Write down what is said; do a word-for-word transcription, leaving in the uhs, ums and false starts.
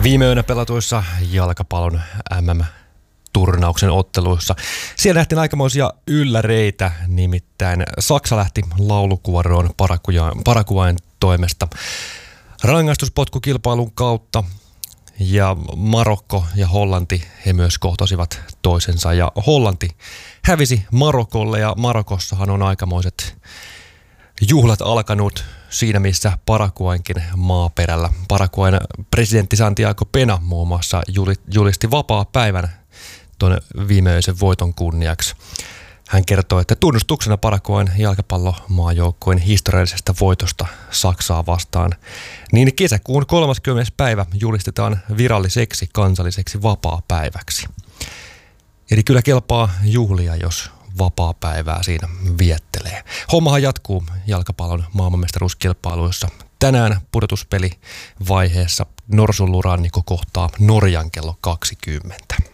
Viime yönä pelatuissa jalkapallon M M-turnauksen otteluissa. Siellä nähtiin aikamoisia ylläreitä, nimittäin Saksa lähti laulukuoroon Paraguayn toimesta rangaistuspotkukilpailun kautta. Ja Marokko ja Hollanti, he myös kohtasivat toisensa, ja Hollanti hävisi Marokolle, ja Marokossahan on aikamoiset juhlat alkanut siinä, missä Paraguaynkin maaperällä. Paraguayn presidentti Santiago Pena muun muassa julisti vapaa päivän tuon viimeisen voiton kunniaksi. Hän kertoi, että tunnustuksena Paraguayn jalkapallomaajoukkueen historiallisesta voitosta Saksaa vastaan, niin kesäkuun kolmaskymmenes päivä julistetaan viralliseksi kansalliseksi vapaapäiväksi. Eli kyllä kelpaa juhlia, jos vapaapäivää siinä viettelee. Hommahan jatkuu jalkapallon maailmanmestaruuskilpailuissa. Tänään pudotuspeli vaiheessa Norsunluurannikko kohtaa Norjan kello kaksikymmentä.